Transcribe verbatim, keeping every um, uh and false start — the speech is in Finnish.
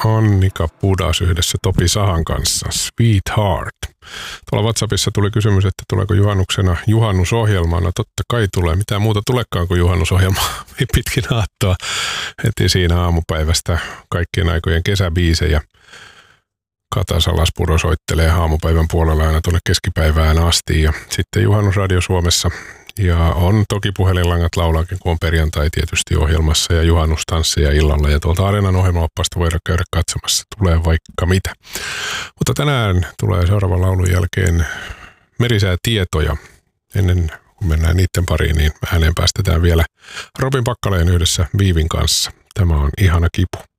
Annika Pudas yhdessä Topi Sahan kanssa, Sweetheart. Tuolla WhatsAppissa tuli kysymys, että tuleeko juhannuksena juhannusohjelma. No totta kai tulee. Mitään muuta tulekaan kuin juhannusohjelma pitkin aattoa. Heti siinä aamupäivästä kaikkien aikojen kesäbiisejä. Kata Salaspuro soittelee aamupäivän puolella aina tuonne keskipäivään asti. Ja sitten Juhannusradio Suomessa. Ja on toki puhelinlangat laulaakin, kun on perjantai tietysti ohjelmassa ja juhannustansseja illalla. Ja tuolta Areenan ohjelmaoppaasta voidaan käydä katsomassa. Tulee vaikka mitä. Mutta tänään tulee seuraavan laulun jälkeen merisäätietoja. Ennen kuin mennään niiden pariin, niin ääneen päästetään vielä Robin Pakkaleen yhdessä Viivin kanssa. Tämä on Ihana kipu.